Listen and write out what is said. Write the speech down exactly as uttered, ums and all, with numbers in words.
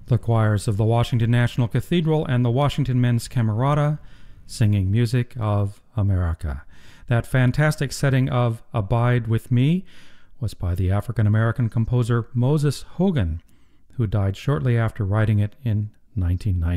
The choirs of the Washington National Cathedral and the Washington Men's Camerata singing music of America. That fantastic setting of Abide With Me was by the African-American composer Moses Hogan, who died shortly after writing it in nineteen ninety.